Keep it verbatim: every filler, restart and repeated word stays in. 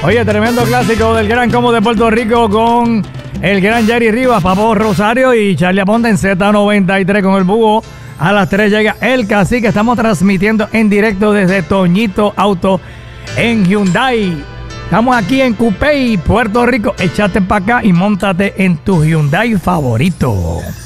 Oye, tremendo clásico del Gran Combo de Puerto Rico con el gran Jerry Rivas, Papo Rosario y Charlie Aponte en Z noventa y tres con el Búho. A las tres llega El Cacique. Estamos transmitiendo en directo desde Toñito Auto en Hyundai. Estamos aquí en Cupey, Puerto Rico. Échate para acá y móntate en tu Hyundai favorito.